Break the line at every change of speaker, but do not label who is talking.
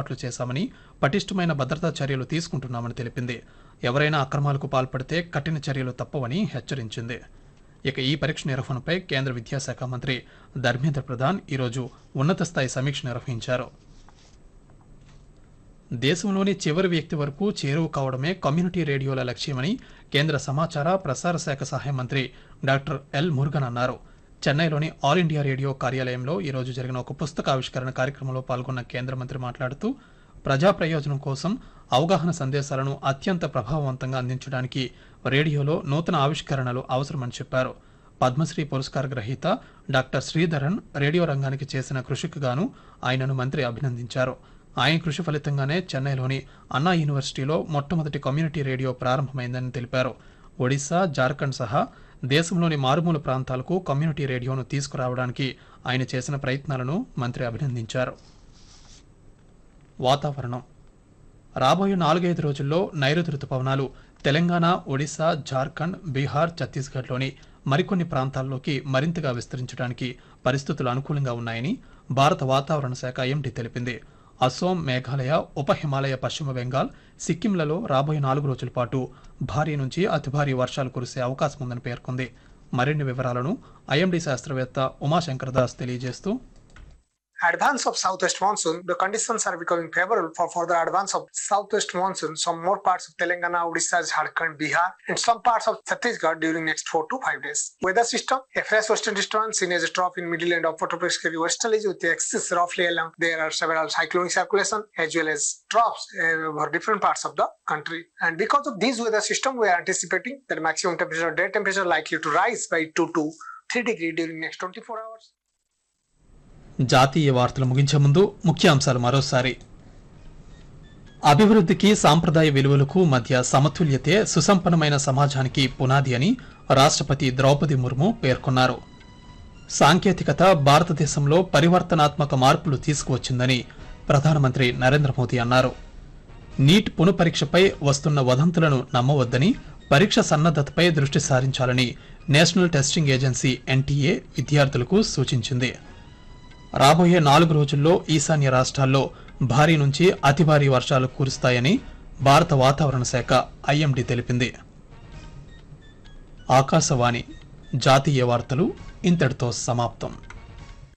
ఏర్పాట్లు చేశామని, పటిష్టమైన భద్రతా చర్యలు తీసుకుంటున్నామని తెలిపింది. ఎవరైనా అక్రమాలకు పాల్పడితే కఠిన చర్యలు తప్పవని హెచ్చరించింది. ఇక ఈ పరీక్ష నిర్వహణపై కేంద్ర విద్యాశాఖ మంత్రి ధర్మేంద్ర ప్రధాన్ ఈరోజు ఉన్నత స్థాయి సమీక్ష నిర్వహించారు. దేశంలోని చివరి వ్యక్తి వరకు చేరువ కావడమే కమ్యూనిటీ రేడియోల లక్ష్యమని కేంద్ర సమాచార ప్రసార శాఖ సహాయ మంత్రి డాక్టర్ ఎల్ మురుగన్ అన్నారు. చెన్నైలోని ఆల్ ఇండియా రేడియో కార్యాలయంలో ఈరోజు జరిగిన ఒక పుస్తకావిష్కరణ కార్యక్రమంలో పాల్గొన్న కేంద్ర మంత్రి మాట్లాడుతూ, ప్రజా ప్రయోజనం కోసం అవగాహన సందేశాలను అత్యంత ప్రభావవంతంగా అందించడానికి రేడియోలో నూతన ఆవిష్కరణలు అవసరమని చెప్పారు. పద్మశ్రీ పురస్కార గ్రహీత డాక్టర్ శ్రీధరన్ రేడియో రంగానికి చేసిన కృషికి గాను ఆయనను మంత్రి అభినందించారు. ఆయన కృషి ఫలితంగానే చెన్నైలోని అన్నా యూనివర్సిటీలో మొట్టమొదటి కమ్యూనిటీ రేడియో ప్రారంభమైందని తెలిపారు. ఒడిశా, జార్ఖండ్ సహా దేశంలోని మారుమూల ప్రాంతాలకు కమ్యూనిటీ రేడియోను తీసుకురావడానికి ఆయన చేసిన ప్రయత్నాలను మంత్రి అభినందించారు. వాతావరణం. రాబోయే 4-5 రోజుల్లో నైరుతి రుతుపవనాలు తెలంగాణ, ఒడిశా, జార్ఖండ్, బీహార్, ఛత్తీస్గఢ్లోని మరికొన్ని ప్రాంతాల్లోకి మరింతగా విస్తరించడానికి పరిస్థితులు అనుకూలంగా ఉన్నాయని భారత వాతావరణ శాఖ ఐఎండీ తెలిపింది. అసోం, మేఘాలయ, ఉప హిమాలయ, పశ్చిమ బెంగాల్, సిక్కింలలో రాబోయే 4 రోజుల పాటు భారీ నుంచి అతి భారీ వర్షాలు కురిసే అవకాశం ఉందని పేర్కొంది. మరిన్ని వివరాలను ఐఎండీ శాస్త్రవేత్త ఉమాశంకర్ దాస్ తెలియజేస్తూ,
advance of southwest monsoon, the conditions are becoming favorable for further advance of southwest monsoon. Some more parts of Telangana, Odisha, Jharkhand, Bihar, and some parts of Chhattisgarh during next 4 to 5 days. Weather system: a fresh western disturbance seen as a trough in middle and upper tropospheric westerlies with the axis roughly along. There are several cyclonic circulation as well as troughs over different parts of the country. And because of this weather system, we are anticipating that maximum temperature, day temperature likely to rise by 2 to 3 degrees during next 24 hours.
జాతీయ వార్తలు ముగించే ముందు ముఖ్యాంశాలు మరోసారి. అభివృద్ధికి, సాంప్రదాయ విలువలకు మధ్య సమతుల్యతే సుసంపన్నమైన సమాజానికి పునాది అని రాష్ట్రపతి ద్రౌపది ముర్ము పేర్కొన్నారు. సాంకేతికత భారతదేశంలో పరివర్తనాత్మక మార్పులు తీసుకువచ్చిందని ప్రధానమంత్రి నరేంద్ర మోదీ అన్నారు. నీట్ పునఃపరీక్షపై వస్తున్న వదంతులను నమ్మవద్దని, పరీక్ష సన్నద్ధతపై దృష్టి సారించాలని నేషనల్ టెస్టింగ్ ఏజెన్సీ ఎన్టీఏ విద్యార్థులకు సూచించింది. రాబోయే 4 రోజుల్లో ఈశాన్య రాష్ట్రాల్లో భారీ నుంచి అతి భారీ వర్షాలు కురుస్తాయని భారత వాతావరణ శాఖ ఐఎండీ తెలిపింది. ఆకాశవాణి జాతీయ వార్తలు ఇంతటితో సమాప్తం.